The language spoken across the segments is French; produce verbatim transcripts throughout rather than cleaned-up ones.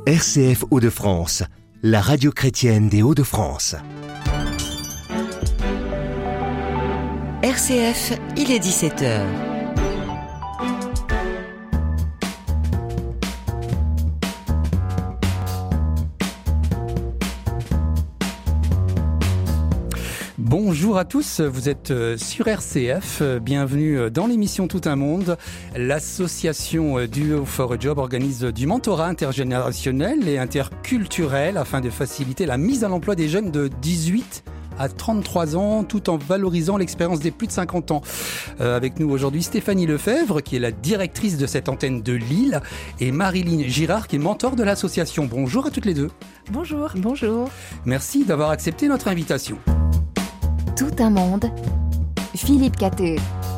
R C F Hauts-de-France, la radio chrétienne des Hauts-de-France. R C F, il est dix-sept heures. Bonjour à tous, vous êtes sur R C F, bienvenue dans l'émission Tout un monde. L'association Duo for a Job organise du mentorat intergénérationnel et interculturel afin de faciliter la mise à l'emploi des jeunes de dix-huit à trente-trois ans, tout en valorisant l'expérience des plus de cinquante ans. Euh, avec nous aujourd'hui Stéphanie Lefebvre, qui est la directrice de cette antenne de Lille, et Marilyn Girard, qui est mentor de l'association. Bonjour à toutes les deux. Bonjour. Bonjour. Merci d'avoir accepté notre invitation. Tout un monde, Philippe Cateux.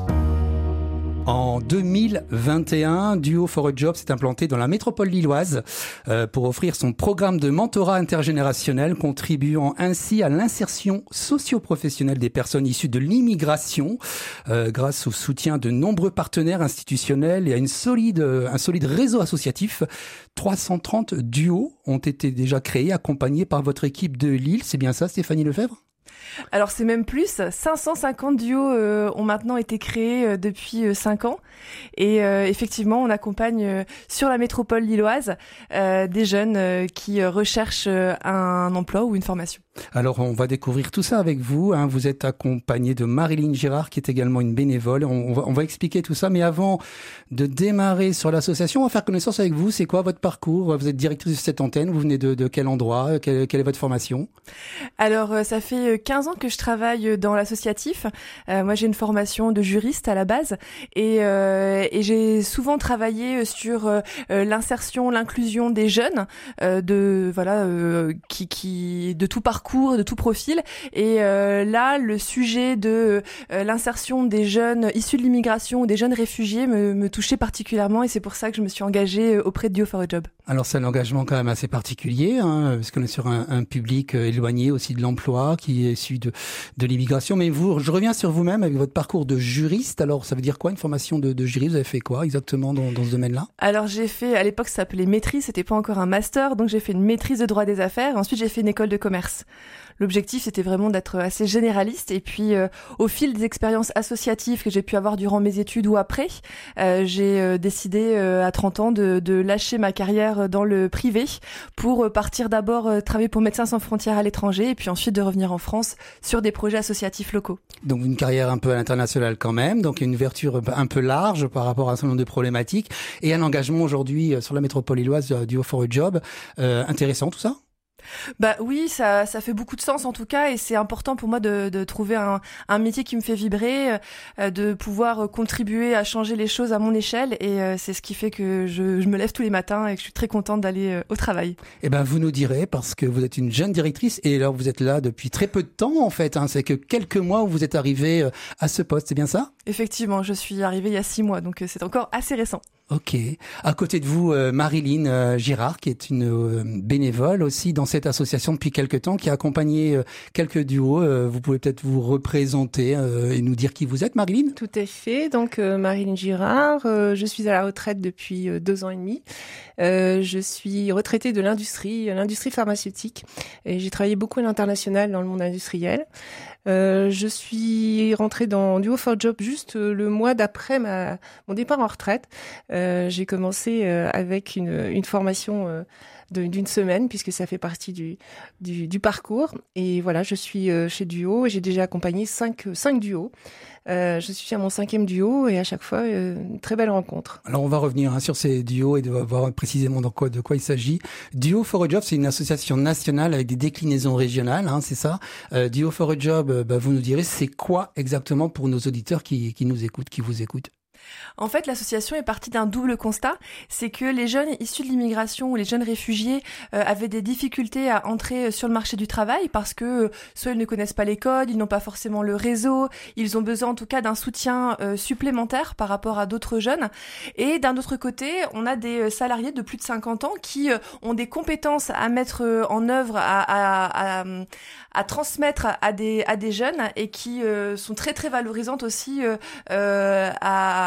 En deux mille vingt et un, Duo for a Job s'est implanté dans la métropole lilloise euh, pour offrir son programme de mentorat intergénérationnel, contribuant ainsi à l'insertion socio-professionnelle des personnes issues de l'immigration, euh, grâce au soutien de nombreux partenaires institutionnels et à une solide, un solide réseau associatif. trois cent trente duos ont été déjà créés, accompagnés par votre équipe de Lille. C'est bien ça, Stéphanie Lefebvre ? Alors c'est même plus, cinq cent cinquante duos euh, ont maintenant été créés euh, depuis euh, cinq ans et euh, effectivement on accompagne euh, sur la métropole lilloise euh, des jeunes euh, qui euh, recherchent euh, un emploi ou une formation. Alors on va découvrir tout ça avec vous, hein. Vous êtes accompagné de Marilyn Girard qui est également une bénévole, on, on, va, on va expliquer tout ça, mais avant de démarrer sur l'association, on va faire connaissance avec vous. C'est quoi votre parcours ? Vous êtes directrice de cette antenne, vous venez de, de quel endroit ? quelle, quelle est votre formation ? Alors euh, ça fait quinze ans que je travaille dans l'associatif. Euh, moi j'ai une formation de juriste à la base et, euh, et j'ai souvent travaillé sur euh, l'insertion, l'inclusion des jeunes, euh, de voilà euh, qui, qui de tout parcours, de tout profil. Et euh, là, le sujet de euh, l'insertion des jeunes issus de l'immigration ou des jeunes réfugiés me, me touchait particulièrement et c'est pour ça que je me suis engagée auprès de Duo for a Job. Alors c'est un engagement quand même assez particulier, hein, parce qu'on est sur un, un public éloigné aussi de l'emploi, qui est issu de, de l'immigration. Mais vous, je reviens sur vous-même avec votre parcours de juriste. Alors ça veut dire quoi, une formation de, de juriste ? Vous avez fait quoi exactement dans, dans ce domaine-là ? Alors j'ai fait, à l'époque ça s'appelait maîtrise, c'était pas encore un master, donc j'ai fait une maîtrise de droit des affaires. Ensuite j'ai fait une école de commerce. L'objectif, c'était vraiment d'être assez généraliste. Et puis, euh, au fil des expériences associatives que j'ai pu avoir durant mes études ou après, euh, j'ai euh, décidé euh, à trente ans de, de lâcher ma carrière dans le privé pour euh, partir d'abord euh, travailler pour Médecins sans frontières à l'étranger et puis ensuite de revenir en France sur des projets associatifs locaux. Donc, une carrière un peu à l'international quand même, donc une ouverture un peu large par rapport à un certain nombre de problématiques et un engagement aujourd'hui sur la métropole lilloise du Duo for a Job. Euh, intéressant tout ça ? Bah oui, ça, ça fait beaucoup de sens en tout cas, et c'est important pour moi de, de trouver un, un métier qui me fait vibrer, euh, de pouvoir contribuer à changer les choses à mon échelle, et euh, c'est ce qui fait que je, je me lève tous les matins et que je suis très contente d'aller euh, au travail. Eh ben, vous nous direz, parce que vous êtes une jeune directrice, et alors vous êtes là depuis très peu de temps en fait, hein, c'est que quelques mois où vous êtes arrivée à ce poste, c'est bien ça ? Effectivement, je suis arrivée il y a six mois, donc c'est encore assez récent. Ok. À côté de vous, euh, Marilyn euh, Girard, qui est une euh, bénévole aussi dans cette association depuis quelques temps, qui a accompagné euh, quelques duos. Euh, vous pouvez peut-être vous représenter euh, et nous dire qui vous êtes, Marilyn ? Tout à fait. Donc, euh, Marilyn Girard, euh, je suis à la retraite depuis euh, deux ans et demi. Euh, je suis retraitée de l'industrie, l'industrie pharmaceutique. Et j'ai travaillé beaucoup à l'international dans le monde industriel. Euh, je suis rentrée dans Duo for Job juste le mois d'après ma, mon départ en retraite. Euh, j'ai commencé euh, avec une, une formation euh, de, d'une semaine, puisque ça fait partie du, du, du parcours. Et voilà, je suis euh, chez Duo et j'ai déjà accompagné cinq, cinq duos. Euh, je suis à mon cinquième duo et à chaque fois, euh, une très belle rencontre. Alors, on va revenir hein, sur ces duos et de voir précisément dans quoi, de quoi il s'agit. Duo for a Job, c'est une association nationale avec des déclinaisons régionales, hein, c'est ça. Euh, Duo for a Job, bah, vous nous direz, c'est quoi exactement pour nos auditeurs qui, qui nous écoutent, qui vous écoutent ? En fait, l'association est partie d'un double constat, c'est que les jeunes issus de l'immigration ou les jeunes réfugiés euh, avaient des difficultés à entrer sur le marché du travail parce que euh, soit ils ne connaissent pas les codes, ils n'ont pas forcément le réseau, ils ont besoin en tout cas d'un soutien euh, supplémentaire par rapport à d'autres jeunes. Et d'un autre côté, on a des salariés de plus de cinquante ans qui euh, ont des compétences à mettre euh, en œuvre, à, à, à, à transmettre à des, à des jeunes et qui euh, sont très très valorisantes aussi euh, euh, à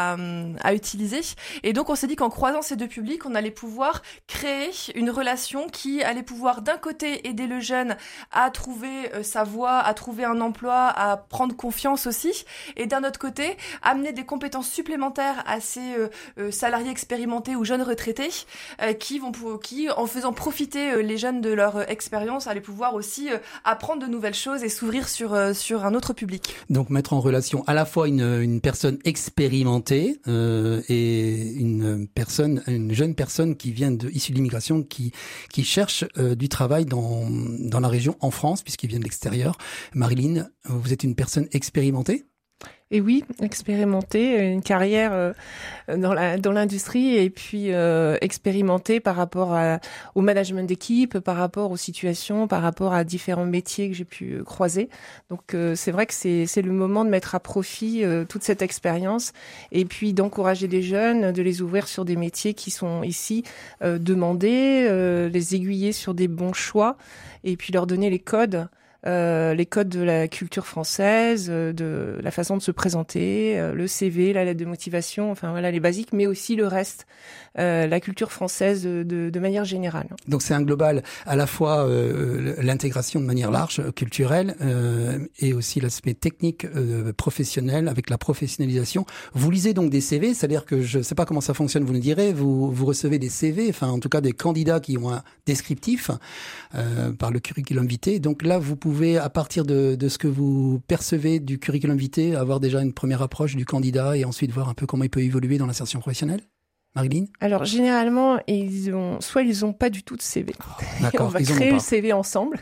à, à utiliser. Et donc on s'est dit qu'en croisant ces deux publics, on allait pouvoir créer une relation qui allait pouvoir d'un côté aider le jeune à trouver euh, sa voie, à trouver un emploi, à prendre confiance aussi, et d'un autre côté amener des compétences supplémentaires à ces euh, euh, salariés expérimentés ou jeunes retraités euh, qui vont pour, qui en faisant profiter euh, les jeunes de leur euh, expérience allaient pouvoir aussi euh, apprendre de nouvelles choses et s'ouvrir sur euh, sur un autre public. Donc mettre en relation à la fois une une personne expérimentée euh, et une personne une jeune personne qui vient de issue de l'immigration qui qui cherche euh, du travail dans dans la région en France puisqu'il vient de l'extérieur. Marilyn, vous êtes une personne expérimentée? Et oui, expérimenter une carrière euh, dans la dans l'industrie et puis euh, expérimenter par rapport à, au management d'équipe, par rapport aux situations, par rapport à différents métiers que j'ai pu croiser. Donc euh, c'est vrai que c'est c'est le moment de mettre à profit euh, toute cette expérience et puis d'encourager les jeunes, de les ouvrir sur des métiers qui sont ici euh, demandés, euh, les aiguiller sur des bons choix et puis leur donner les codes. Euh, les codes de la culture française, euh, de la façon de se présenter, euh, le C V, la lettre de motivation, enfin voilà les basiques, mais aussi le reste, euh, la culture française de, de, de manière générale. Donc c'est un global, à la fois euh, l'intégration de manière large, culturelle, euh, et aussi l'aspect technique, euh, professionnel, avec la professionnalisation. Vous lisez donc des C V, c'est-à-dire que je ne sais pas comment ça fonctionne, vous nous direz, vous, vous recevez des C V, enfin en tout cas des candidats qui ont un descriptif euh, par le curriculum vitae. Donc là, vous pouvez Vous pouvez, à partir de, de ce que vous percevez du curriculum vitae, avoir déjà une première approche du candidat et ensuite voir un peu comment il peut évoluer dans l'insertion professionnelle. Marilyn? Alors, généralement, ils ont, soit ils n'ont pas du tout de C V. Oh, d'accord, on va ils créer le C V ensemble.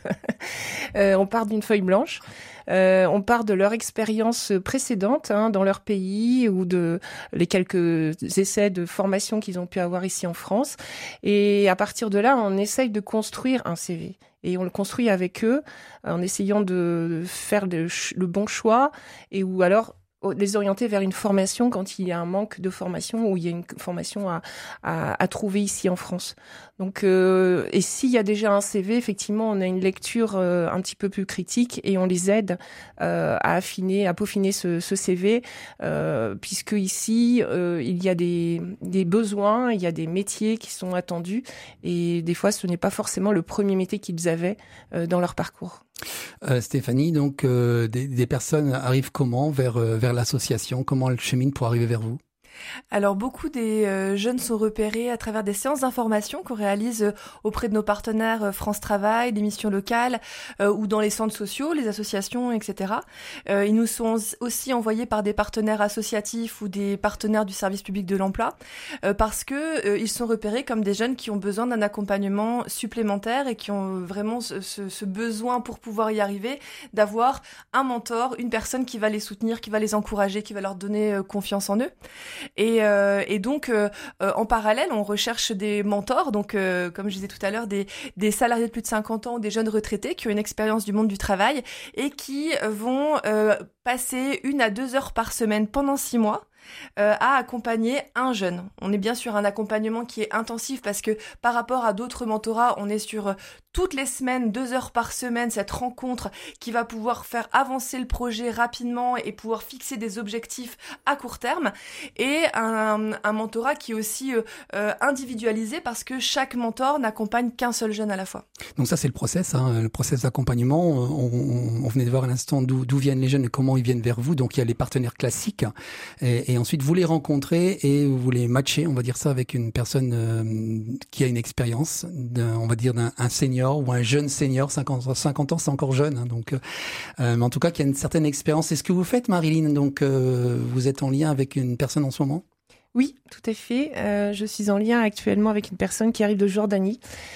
euh, on part d'une feuille blanche. Euh, on part de leur expérience précédente hein, dans leur pays ou de les quelques essais de formation qu'ils ont pu avoir ici en France. Et à partir de là, on essaye de construire un C V. Et on le construit avec eux en essayant de faire le, le bon choix et ou alors les orienter vers une formation quand il y a un manque de formation ou il y a une formation à, à, à trouver ici en France. Donc, euh, et s'il y a déjà un C V, effectivement, on a une lecture euh, un petit peu plus critique et on les aide euh, à affiner, à peaufiner ce, ce C V, euh, puisque ici, euh, il y a des, des besoins, il y a des métiers qui sont attendus et des fois, ce n'est pas forcément le premier métier qu'ils avaient euh, dans leur parcours. Euh, Stéphanie, donc euh, des, des personnes arrivent comment vers euh, vers l'association? Comment elles cheminent pour arriver vers vous? Alors beaucoup des euh, jeunes sont repérés à travers des séances d'information qu'on réalise euh, auprès de nos partenaires euh, France Travail, des missions locales euh, ou dans les centres sociaux, les associations, et cetera. Euh, ils nous sont aussi envoyés par des partenaires associatifs ou des partenaires du service public de l'emploi euh, parce que euh, ils sont repérés comme des jeunes qui ont besoin d'un accompagnement supplémentaire et qui ont vraiment ce, ce, ce besoin pour pouvoir y arriver d'avoir un mentor, une personne qui va les soutenir, qui va les encourager, qui va leur donner euh, confiance en eux. Et, euh, et donc, euh, euh, en parallèle, on recherche des mentors, donc euh, comme je disais tout à l'heure, des, des salariés de plus de cinquante ans ou des jeunes retraités qui ont une expérience du monde du travail et qui vont euh, passer une à deux heures par semaine pendant six mois Euh, à accompagner un jeune. On est bien sur un accompagnement qui est intensif parce que par rapport à d'autres mentorats, on est sur euh, toutes les semaines, deux heures par semaine, cette rencontre qui va pouvoir faire avancer le projet rapidement et pouvoir fixer des objectifs à court terme. Et un, un mentorat qui est aussi euh, euh, individualisé parce que chaque mentor n'accompagne qu'un seul jeune à la fois. Donc ça, c'est le process, hein, le process d'accompagnement. On, on, on venait de voir à l'instant d'où, d'où viennent les jeunes et comment ils viennent vers vous. Donc il y a les partenaires classiques et, et ensuite vous les rencontrez et vous les matchez, on va dire ça, avec une personne euh, qui a une expérience, d'un, on va dire d'un un senior ou un jeune senior. cinquante, cinquante ans, c'est encore jeune, hein, donc, euh, mais en tout cas qui a une certaine expérience. C'est ce que vous faites, Marilyn. Donc euh, vous êtes en lien avec une personne en ce moment? Oui, tout à fait. Euh, je suis en lien actuellement avec une personne qui arrive de Jordanie.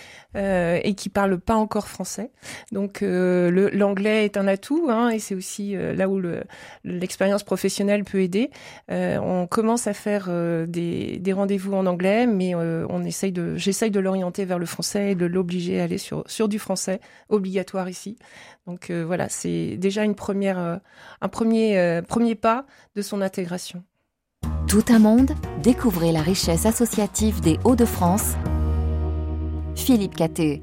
Euh, et qui parle pas encore français. Donc euh, le, l'anglais est un atout, hein, et c'est aussi euh, là où le, l'expérience professionnelle peut aider. Euh, on commence à faire euh, des, des rendez-vous en anglais, mais euh, on essaye de, j'essaye de l'orienter vers le français et de l'obliger à aller sur sur du français obligatoire ici. Donc euh, voilà, c'est déjà une première, euh, un premier euh, premier pas de son intégration. Tout un monde, découvrez la richesse associative des Hauts-de-France. Philippe Cattet.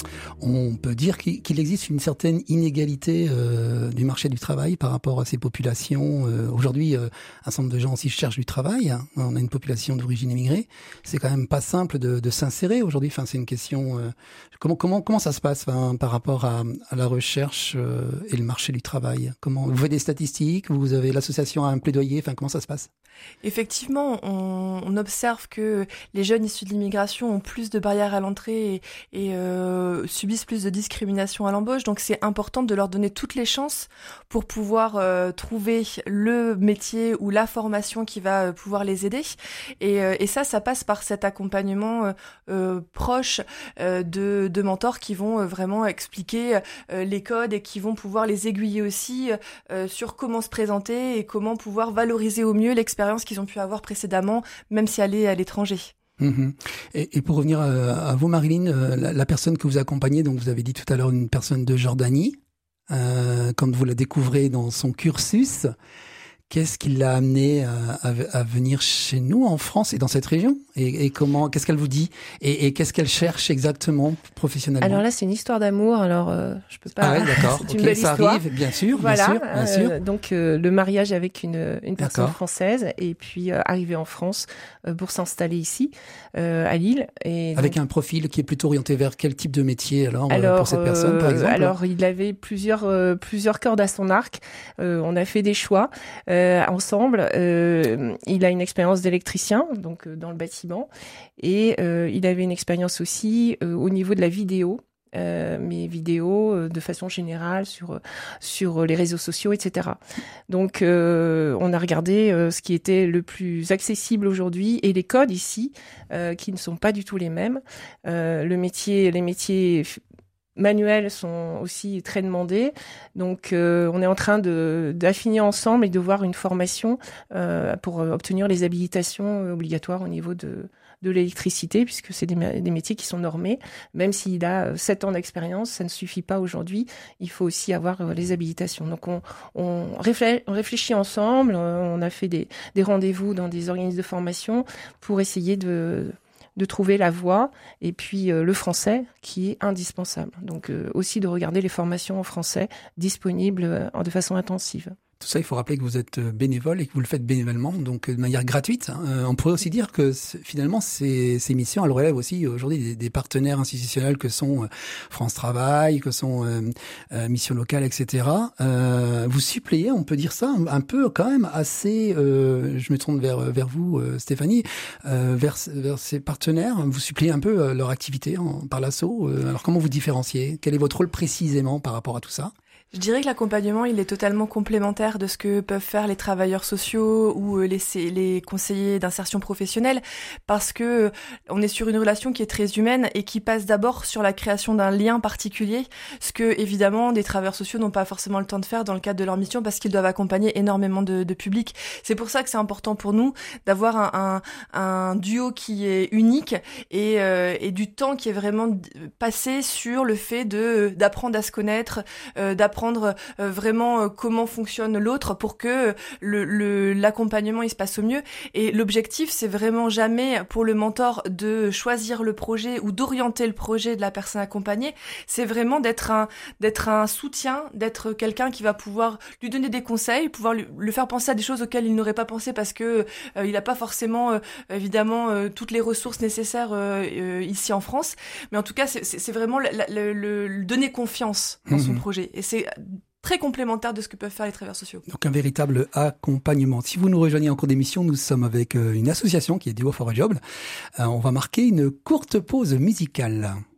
On peut dire qu'il existe une certaine inégalité euh, du marché du travail par rapport à ces populations. Euh, aujourd'hui, euh, un certain nombre de gens aussi cherchent du travail. Hein. On a une population d'origine immigrée. C'est quand même pas simple de, de s'insérer aujourd'hui. Enfin, c'est une question. Euh, comment comment comment ça se passe enfin, par rapport à, à la recherche euh, et le marché du travail? Comment vous faites des statistiques? Vous avez l'association à un plaidoyer. Enfin, comment ça se passe? Effectivement, on, on observe que les jeunes issus de l'immigration ont plus de barrières à l'entrée et, et euh, subissent plus de discrimination à l'embauche. Donc c'est important de leur donner toutes les chances pour pouvoir euh, trouver le métier ou la formation qui va euh, pouvoir les aider. Et, euh, et ça, ça passe par cet accompagnement euh, euh, proche euh, de, de mentors qui vont euh, vraiment expliquer euh, les codes et qui vont pouvoir les aiguiller aussi euh, sur comment se présenter et comment pouvoir valoriser au mieux l'expérience qu'ils ont pu avoir précédemment, même si elle est à l'étranger. Mmh. Et, et pour revenir à, à vous, Marilyn, euh, la, la personne que vous accompagnez, donc vous avez dit tout à l'heure une personne de Jordanie, euh, quand vous la découvrez dans son cursus, qu'est-ce qui l'a amené à, à, à venir chez nous en France et dans cette région? Et, et comment, qu'est-ce qu'elle vous dit? Et, et qu'est-ce qu'elle cherche exactement professionnellement? Alors là, c'est une histoire d'amour. Alors, euh, je peux pas. Ah ouais, d'accord. c'est okay, une belle ça histoire. Arrive, bien sûr, voilà, bien sûr, bien sûr. Euh, donc euh, le mariage avec une une personne d'accord. française et puis euh, arriver en France euh, pour s'installer ici euh, à Lille. Et avec donc, un profil qui est plutôt orienté vers quel type de métier alors, alors euh, pour cette personne, par exemple? Alors, il avait plusieurs euh, plusieurs cordes à son arc. Euh, on a fait des choix euh, ensemble. Euh, il a une expérience d'électricien, donc euh, dans le bâtiment, et euh, il avait une expérience aussi euh, au niveau de la vidéo, euh, mais vidéo euh, de façon générale sur sur les réseaux sociaux, et cetera. Donc, euh, on a regardé euh, ce qui était le plus accessible aujourd'hui et les codes ici euh, qui ne sont pas du tout les mêmes. Euh, le métier, les métiers manuels sont aussi très demandés, donc euh, on est en train de d'affiner ensemble et de voir une formation euh, pour obtenir les habilitations obligatoires au niveau de de l'électricité, puisque c'est des, des métiers qui sont normés. Même s'il a sept ans d'expérience, ça ne suffit pas aujourd'hui. Il faut aussi avoir les habilitations. Donc on, on, réfléchit, on réfléchit ensemble. On a fait des, des rendez-vous dans des organismes de formation pour essayer de de trouver la voie, et puis euh, le français qui est indispensable. Donc euh, aussi de regarder les formations en français disponibles euh, de façon intensive. Tout ça, il faut rappeler que vous êtes bénévole et que vous le faites bénévolement, donc de manière gratuite. Euh, on pourrait aussi dire que finalement, ces, ces missions, elles relèvent aussi aujourd'hui des, des partenaires institutionnels que sont euh, France Travail, que sont euh, euh, Mission Locale, et cetera. Euh, vous suppléez, on peut dire ça, un, un peu quand même assez, euh, je me tourne vers, vers vous, euh, Stéphanie, euh, vers, vers ces partenaires, vous suppléez un peu euh, leur activité en, par l'assaut. Euh, alors comment vous différenciez? Quel est votre rôle précisément par rapport à tout ça? Je dirais que l'accompagnement, il est totalement complémentaire de ce que peuvent faire les travailleurs sociaux ou les, les conseillers d'insertion professionnelle, parce que on est sur une relation qui est très humaine et qui passe d'abord sur la création d'un lien particulier, ce que évidemment des travailleurs sociaux n'ont pas forcément le temps de faire dans le cadre de leur mission parce qu'ils doivent accompagner énormément de, de public. C'est pour ça que c'est important pour nous d'avoir un, un, un duo qui est unique et, euh, et du temps qui est vraiment passé sur le fait de d'apprendre à se connaître, euh, d'apprendre Euh, vraiment euh, comment fonctionne l'autre pour que le, le, l'accompagnement il se passe au mieux. Et l'objectif, c'est vraiment jamais pour le mentor de choisir le projet ou d'orienter le projet de la personne accompagnée. C'est vraiment d'être un, d'être un soutien, d'être quelqu'un qui va pouvoir lui donner des conseils, pouvoir lui, le faire penser à des choses auxquelles il n'aurait pas pensé parce que euh, il n'a pas forcément euh, évidemment euh, toutes les ressources nécessaires euh, euh, ici en France. Mais en tout cas, c'est, c'est, c'est vraiment le, le, le, le donner confiance dans son mmh. projet. Et c'est très complémentaire de ce que peuvent faire les travailleurs sociaux. Donc un véritable accompagnement. Si vous nous rejoignez en cours d'émission, nous sommes avec une association qui est Duo for a Job. Euh, on va marquer une courte pause musicale.